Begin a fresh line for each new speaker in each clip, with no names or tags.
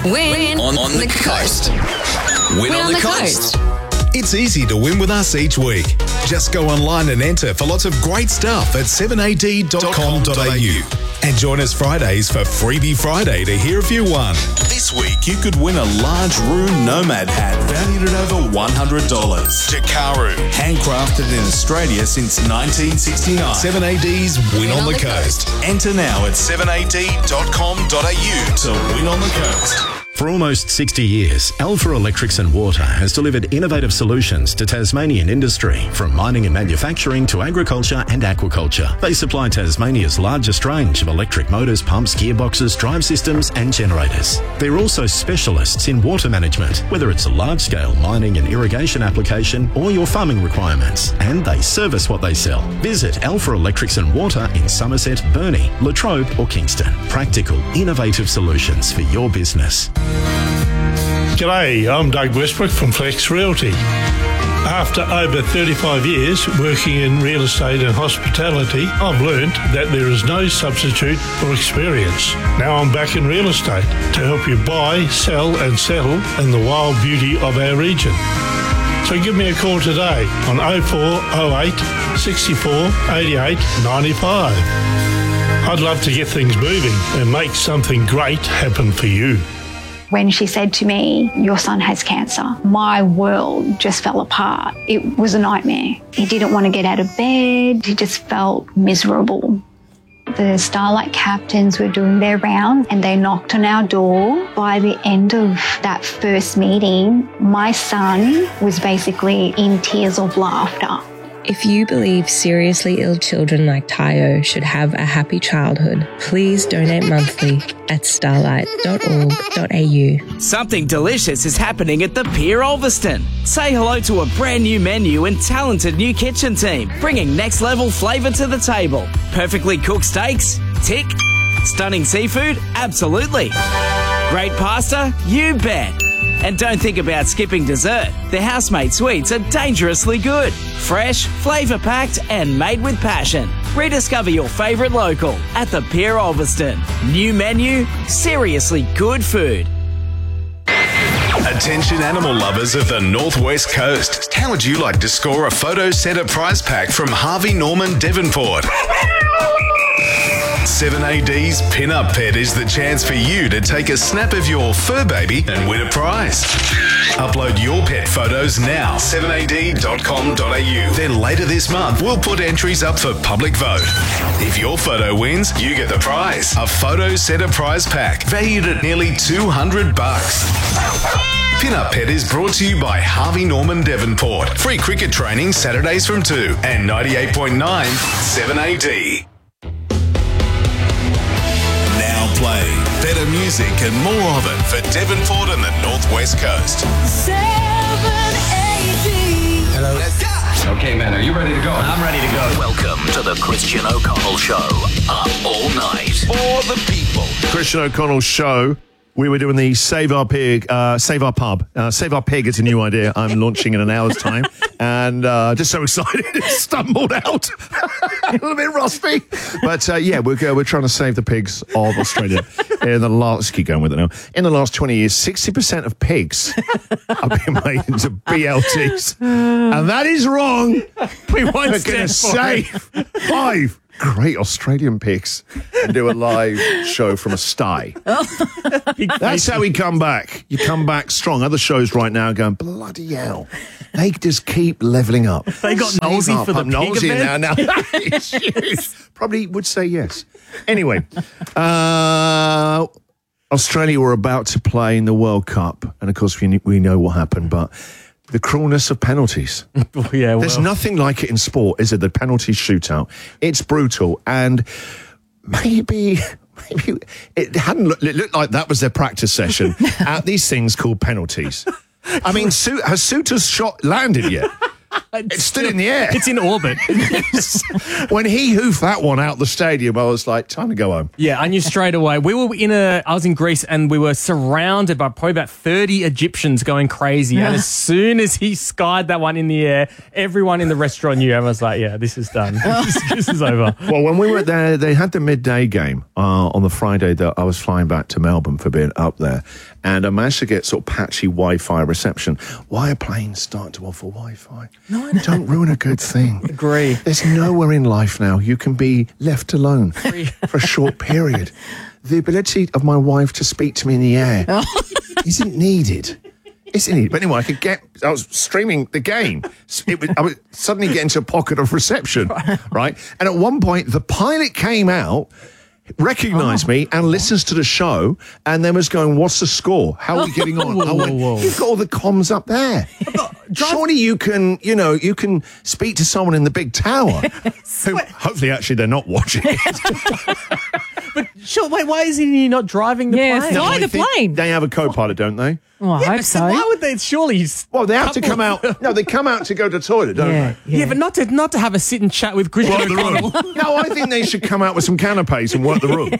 Win on the coast. Win on the coast.
It's easy to win with us each week. Just go online and enter for lots of great stuff at 7ad.com.au. And join us Fridays for Freebie Friday to hear if you won. This week, you could win a large Rune Nomad hat valued at over $100. Jakaru, handcrafted in Australia since 1969. 7AD's Win on the Coast. Enter now at 7ad.com.au to win on the coast.
For almost 60 years, Alpha Electrics and Water has delivered innovative solutions to Tasmanian industry, from mining and manufacturing to agriculture and aquaculture. They supply Tasmania's largest range of electric motors, pumps, gearboxes, drive systems and generators. They're also specialists in water management, whether it's a large-scale mining and irrigation application or your farming requirements, and they service what they sell. Visit Alpha Electrics and Water in Somerset, Burnie, Latrobe or Kingston. Practical, innovative solutions for your business.
G'day, I'm Doug Westbrook from Flex Realty. After over 35 years working in real estate and hospitality, I've learnt that there is no substitute for experience. Now I'm back in real estate to help you buy, sell and settle in the wild beauty of our region. So give me a call today on 0408 64 88 95. I'd love to get things moving and make something great happen for you.
When she said to me, "Your son has cancer," my world just fell apart. It was a nightmare. He didn't want to get out of bed. He just felt miserable. The Starlight captains were doing their round and they knocked on our door. By the end of that first meeting, my son was basically in tears of laughter.
If you believe seriously ill children like Tayo should have a happy childhood, please donate monthly at starlight.org.au.
Something delicious is happening at the Pier Ulverston. Say hello to a brand new menu and talented new kitchen team, bringing next level flavour to the table. Perfectly cooked steaks? Tick. Stunning seafood? Absolutely. Great pasta? You bet. And don't think about skipping dessert. The housemade sweets are dangerously good. Fresh, flavour-packed and made with passion. Rediscover your favourite local at the Pier Ulverston. New menu, seriously good food.
Attention animal lovers of the Northwest Coast. How would you like to score a photo centre prize pack from Harvey Norman Devonport? 7AD's Pin-Up Pet is the chance for you to take a snap of your fur baby and win a prize. Upload your pet photos now, 7ad.com.au. Then later this month, we'll put entries up for public vote. If your photo wins, you get the prize, a photo centre prize pack valued at nearly $200. Pin-Up Pet is brought to you by Harvey Norman Devonport. Free cricket training Saturdays from 2 and 98.9 7AD. Playing better music and more of it for Devonport and the Northwest Coast.
7AD.
Hello.
Let's go.
Okay, man, are you ready to go?
I'm ready to go.
Welcome to the Christian O'Connell Show. Up all night for the people.
Christian O'Connell Show. We were doing the Save Our Pig, Save Our Pub. Save Our Pig is a new idea I'm launching in an hour's time. And just so excited, it stumbled out. A little bit rusty. But yeah, we're trying to save the pigs of Australia. Let's keep going with it now. In the last 20 years, 60% of pigs have been made into BLTs. And that is wrong.
We won't
We're going to save 5 great Australian pigs and do a live show from a sty. That's how we come back. You come back strong. Other shows right now are going, bloody hell. They just keep leveling up.
They got nosy for the pig
nosy
event?
now. Probably would say yes. Anyway, Australia were about to play in the World Cup. And of course, we know what happened, but the cruelness of penalties.
Yeah,
There's nothing like it in sport, is it? The penalty shootout. It's brutal. And maybe it it looked like that was their practice session at these things called penalties. I mean, has Suter's shot landed yet? It stood in the air.
It's in orbit.
When he hoofed that one out the stadium, I was like, time to go home.
Yeah, I knew straight away. I was in Greece and we were surrounded by probably about 30 Egyptians going crazy. And as soon as he skied that one in the air, everyone in the restaurant knew. I was like, yeah, this is done. This is over.
Well, when we were there, they had the midday game on the Friday that I was flying back to Melbourne for being up there. And I managed to get sort of patchy Wi-Fi reception. Why are planes starting to offer Wi-Fi? No, don't ruin a good thing.
Agree.
There's nowhere in life now you can be left alone for a short period. The ability of my wife to speak to me in the air isn't needed. But anyway, I was streaming the game. I was suddenly getting to a pocket of reception, right? And at one point, the pilot came out, recognised me and listens to the show and then was going, what's the score? How are we getting on? I went, you've got all the comms up there. Surely you can speak to someone in the big tower who hopefully actually they're not watching it.
But sure, wait, why is he not driving the plane?
Fly the plane.
They have a co-pilot, don't they?
Oh, I hope so.
Why would they? Surely.
Well, they have to come out. No, they come out to go to the toilet, don't they?
Yeah, but not to have a sit and chat with Christian O'Connell.
No, I think they should come out with some canapes and work the room.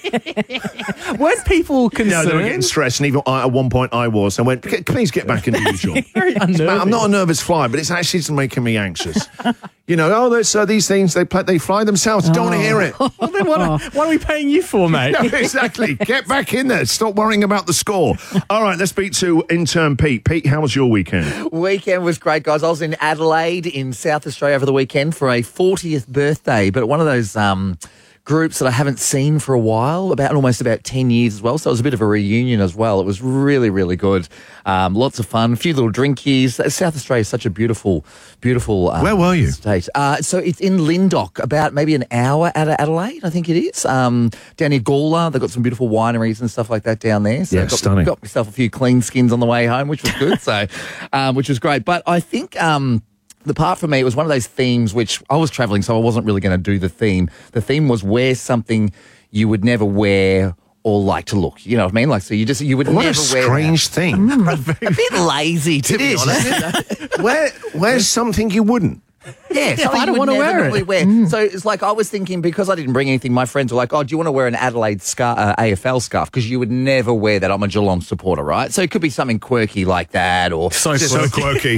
Weren't people concerned?
No, they were getting stressed, and even at one point I was. I went, please get back into your job.
Very unnerving.
I'm not a nervous flyer, but it's actually making me anxious. There's these things, they fly themselves. Don't want to hear it.
Well, then what are we paying you for, mate?
No, exactly. Get back in there. Stop worrying about the score. All right, let's speak to intern Pete. Pete, how was your weekend?
Weekend was great, guys. I was in Adelaide in South Australia over the weekend for a 40th birthday, but one of those groups that I haven't seen for a while, almost about 10 years as well. So it was a bit of a reunion as well. It was really, really good. Lots of fun, a few little drinkies. South Australia is such a beautiful
where were you?
State. So it's in Lyndoch, about maybe an hour out of Adelaide, I think it is. Down near Gawler, they've got some beautiful wineries and stuff like that down there. So
stunning.
Got myself a few clean skins on the way home, which was good. So, which was great. But I think the part for me, it was one of those themes which I was travelling, so I wasn't really going to do the theme. The theme was wear something you would never wear or like to look. You know what I mean? Like, so you would never wear.
What a strange thing.
A bit lazy, to be honest.
Where's something you wouldn't?
Yeah, so
I don't want to wear it.
So it's like I was thinking, because I didn't bring anything, my friends were like, oh, do you want to wear an Adelaide AFL scarf? Because you would never wear that. I'm a Geelong supporter, right? So it could be something quirky like that, or...
So quirky.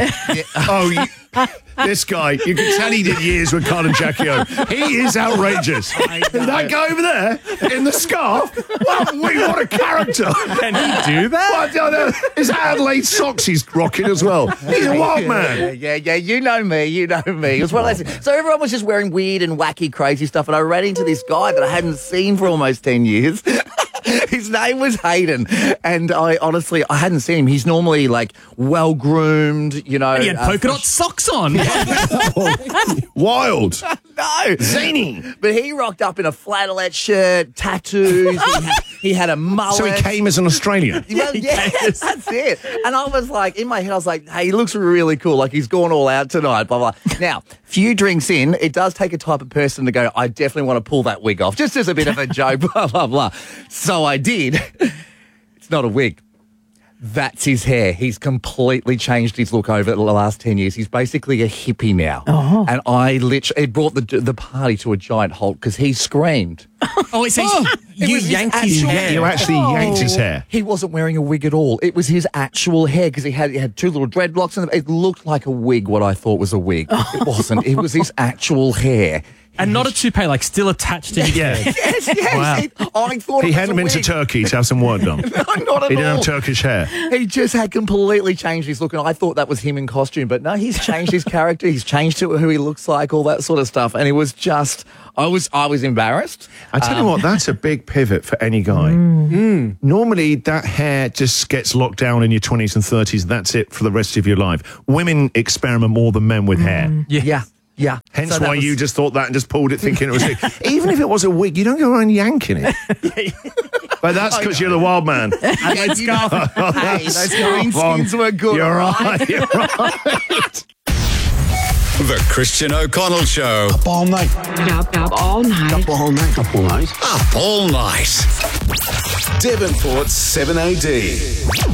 This guy, you can tell he did years with Carl and Jackie O. He is outrageous. That guy over there in the scarf, what a character.
Can he do that?
Well, his Adelaide socks he's rocking as well. He's a wild man.
Yeah, you know me. It was one of those things. So everyone was just wearing weird and wacky, crazy stuff, and I ran into this guy that I hadn't seen for almost 10 years. His name was Hayden, and I hadn't seen him. He's normally like well-groomed,
He had polka dot socks on.
Wild.
No.
Zany.
But he rocked up in a flannelette shirt, tattoos, he had a mullet.
So he came as an Australian?
Well, yeah, that's it. And I was like, in my head, I was like, hey, he looks really cool. Like, he's gone all out tonight, blah, blah. Now, few drinks in, it does take a type of person to go, I definitely want to pull that wig off, just as a bit of a joke, blah, blah, blah. So I did. It's not a wig. That's his hair. He's completely changed his look over the last 10 years. He's basically a hippie now. Oh. And it brought the party to a giant halt because he screamed.
You yanked his hair.
You actually yanked his hair.
He wasn't wearing a wig at all. It was his actual hair because he had two little dreadlocks and it looked like a wig, what I thought was a wig. It wasn't. It was his actual hair.
And not a toupee, like still attached to his head.
Yes.
Wow.
I thought
he hadn't been to Turkey to have some work done.
No, not at all.
He didn't have Turkish hair.
He just had completely changed his look, and I thought that was him in costume. But no, he's changed his character. He's changed to who he looks like, all that sort of stuff. And it was just, I was embarrassed.
I tell you what, that's a big pivot for any guy. Normally, that hair just gets locked down in your 20s and 30s. And that's it for the rest of your life. Women experiment more than men with hair.
Yeah.
Hence why you just thought that and just pulled it thinking it was a wig. Even if it was a wig, you don't go around yanking it. But that's because you're the wild man.
Hey, those green skins were good.
You're right. You're right.
The Christian O'Connell Show.
Up all night.
Up all night.
Up all night. Up all night.
Up all night. Devonport's 7AD.